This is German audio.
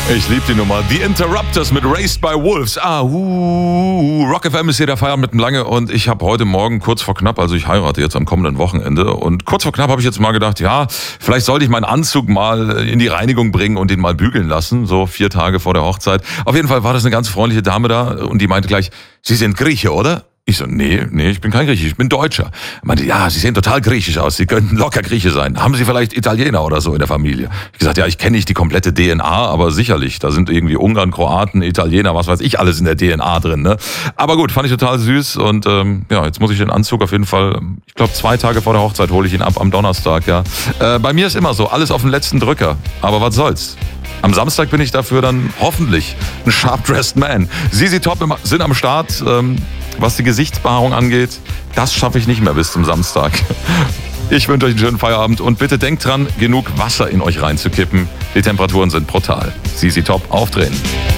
Ich liebe die Nummer. The Interrupters mit Raised by Wolves. Rock FM ist hier der Feierabend mit dem Lange und ich habe heute Morgen kurz vor knapp, also ich heirate jetzt am kommenden Wochenende und kurz vor knapp habe ich jetzt mal gedacht, ja, vielleicht sollte ich meinen Anzug mal in die Reinigung bringen und den mal bügeln lassen, so 4 Tage vor der Hochzeit. Auf jeden Fall war das eine ganz freundliche Dame da und die meinte gleich, Sie sind Grieche, oder? Ich so, nee, ich bin kein Grieche, ich bin Deutscher. Meinte, ja, Sie sehen total griechisch aus, Sie könnten locker Grieche sein. Haben Sie vielleicht Italiener oder so in der Familie? Ich gesagt, ja, ich kenne nicht die komplette DNA, aber sicherlich, da sind irgendwie Ungarn, Kroaten, Italiener, was weiß ich, alles in der DNA drin, ne? Aber gut, fand ich total süß und ja, jetzt muss ich den Anzug auf jeden Fall, ich glaube 2 Tage vor der Hochzeit hole ich ihn ab am Donnerstag, ja. Bei mir ist immer so, alles auf den letzten Drücker, aber was soll's? Am Samstag bin ich dafür dann hoffentlich ein sharp-dressed man. ZZ Top sind am Start. Was die Gesichtsbehaarung angeht, das schaffe ich nicht mehr bis zum Samstag. Ich wünsche euch einen schönen Feierabend und bitte denkt dran, genug Wasser in euch reinzukippen. Die Temperaturen sind brutal. ZZ Top aufdrehen.